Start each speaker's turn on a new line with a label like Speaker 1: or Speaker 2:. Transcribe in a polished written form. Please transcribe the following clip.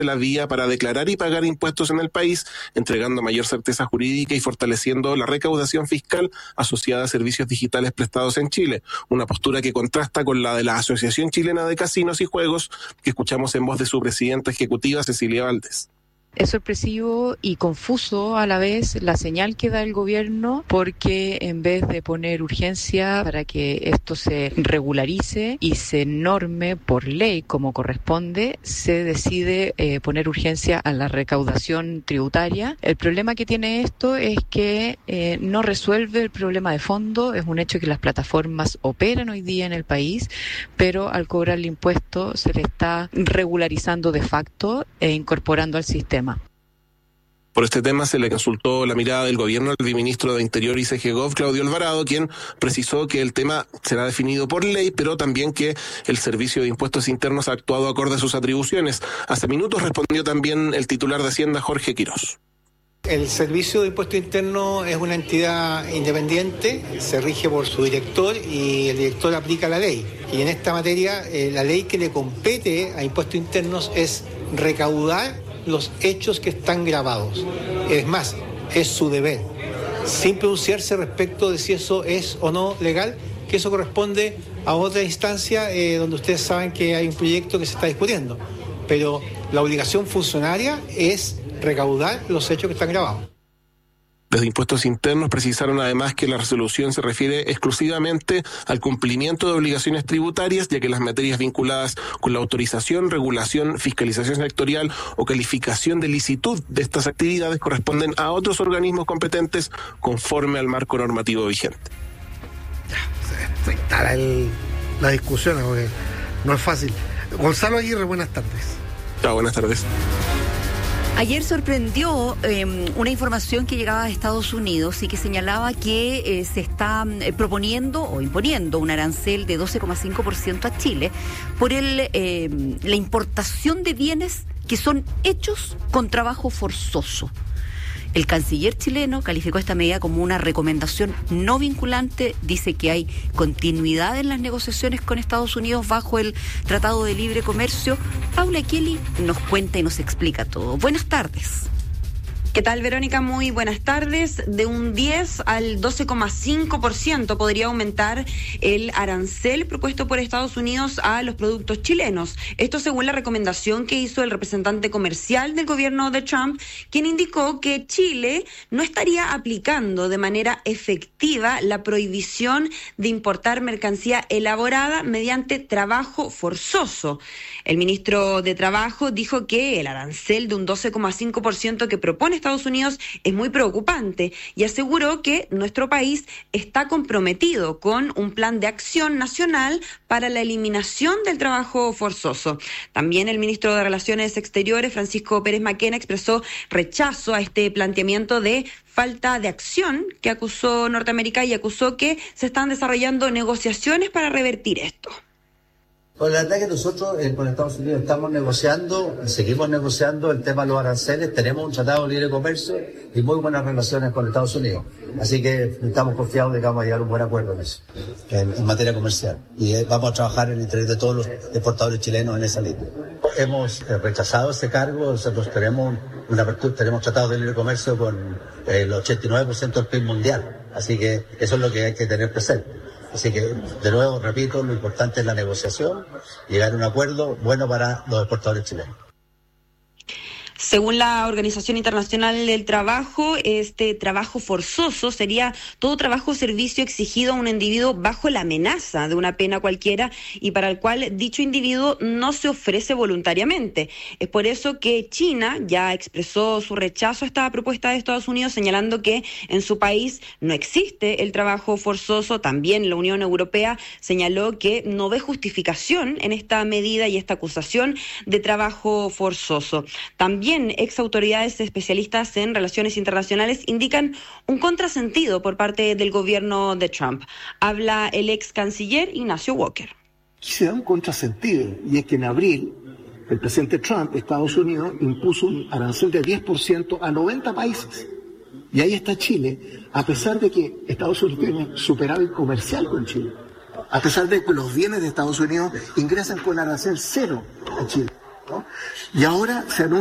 Speaker 1: la vía para declarar y pagar impuestos en el país, entregando mayor certeza jurídica y fortaleciendo la recaudación fiscal asociada a servicios digitales prestados en Chile. Una postura que contrasta con la de la Asociación Chilena de Casinos y Juegos, que escuchamos en voz de su presidenta ejecutiva, Cecilia Valdés.
Speaker 2: Es sorpresivo y confuso a la vez la señal que da el gobierno, porque en vez de poner urgencia para que esto se regularice y se norme por ley como corresponde, se decide poner urgencia a la recaudación tributaria. El problema que tiene esto es que no resuelve el problema de fondo. Es un hecho que las plataformas operan hoy día en el país, pero al cobrar el impuesto se le está regularizando de facto e incorporando al sistema.
Speaker 1: Por este tema se le consultó la mirada del gobierno al viceministro de Interior y CGGov, Claudio Alvarado, quien precisó que el tema será definido por ley, pero también que el Servicio de Impuestos Internos ha actuado acorde a sus atribuciones. Hace minutos respondió también el titular de Hacienda, Jorge Quirós.
Speaker 3: El Servicio de Impuestos Internos es una entidad independiente, se rige por su director y el director aplica la ley. Y en esta materia, la ley que le compete a Impuestos Internos es recaudar los hechos que están grabados. Es más, es su deber, sin pronunciarse respecto de si eso es o no legal, que eso corresponde a otra instancia donde ustedes saben que hay un proyecto que se está discutiendo. Pero la obligación funcionaria es recaudar los hechos que están grabados.
Speaker 1: Desde Impuestos Internos precisaron además que la resolución se refiere exclusivamente al cumplimiento de obligaciones tributarias, ya que las materias vinculadas con la autorización, regulación, fiscalización sectorial o calificación de licitud de estas actividades corresponden a otros organismos competentes conforme al marco normativo vigente.
Speaker 4: Está la discusión, porque no es fácil. Gonzalo Aguirre, buenas tardes.
Speaker 1: Chao, buenas tardes.
Speaker 5: Ayer sorprendió una información que llegaba de Estados Unidos y que señalaba que se está proponiendo o imponiendo un arancel de 12,5% a Chile por la importación de bienes que son hechos con trabajo forzoso. El canciller chileno calificó esta medida como una recomendación no vinculante, dice que hay continuidad en las negociaciones con Estados Unidos bajo el Tratado de Libre Comercio. Paula Kelly nos cuenta y nos explica todo. Buenas tardes.
Speaker 6: ¿Qué tal, Verónica? Muy buenas tardes. De un 10 al 12,5% podría aumentar el arancel propuesto por Estados Unidos a los productos chilenos. Esto según la recomendación que hizo el representante comercial del gobierno de Trump, quien indicó que Chile no estaría aplicando de manera efectiva la prohibición de importar mercancía elaborada mediante trabajo forzoso. El ministro de Trabajo dijo que el arancel de un 12,5% que propone Estados Unidos es muy preocupante y aseguró que nuestro país está comprometido con un plan de acción nacional para la eliminación del trabajo forzoso. También el ministro de Relaciones Exteriores, Francisco Pérez Maquena, expresó rechazo a este planteamiento de falta de acción que acusó Norteamérica y acusó que se están desarrollando negociaciones para revertir esto.
Speaker 7: Pues la verdad que nosotros con Estados Unidos estamos negociando, seguimos negociando el tema de los aranceles, tenemos un tratado de libre comercio y muy buenas relaciones con Estados Unidos. Así que estamos confiados de que vamos a llegar a un buen acuerdo en eso, en materia comercial. Y vamos a trabajar en el interés de todos los exportadores chilenos en esa línea. Hemos rechazado ese cargo, nosotros tenemos una apertura, tenemos tratado de libre comercio con el 89% del PIB mundial. Así que eso es lo que hay que tener presente. Así que, de nuevo, repito, lo importante es la negociación, llegar a un acuerdo bueno para los exportadores chilenos.
Speaker 6: Según la Organización Internacional del Trabajo, este trabajo forzoso sería todo trabajo o servicio exigido a un individuo bajo la amenaza de una pena cualquiera y para el cual dicho individuo no se ofrece voluntariamente. Es por eso que China ya expresó su rechazo a esta propuesta de Estados Unidos, señalando que en su país no existe el trabajo forzoso. También la Unión Europea señaló que no ve justificación en esta medida y esta acusación de trabajo forzoso. También ex autoridades especialistas en relaciones internacionales indican un contrasentido por parte del gobierno de Trump. Habla el ex canciller Ignacio Walker.
Speaker 8: Se da un contrasentido, y es que en abril el presidente Trump de Estados Unidos impuso un arancel de 10% a 90 países. Y ahí está Chile, a pesar de que Estados Unidos tiene superávit comercial con Chile. A pesar de que los bienes de Estados Unidos ingresan con arancel cero a Chile. Y ahora se anuncia